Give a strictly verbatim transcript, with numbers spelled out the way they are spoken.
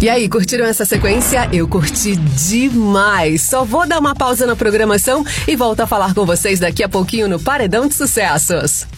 E aí, curtiram essa sequência? Eu curti demais. Só vou dar uma pausa na programação e volto a falar com vocês daqui a pouquinho no Paredão de Sucessos.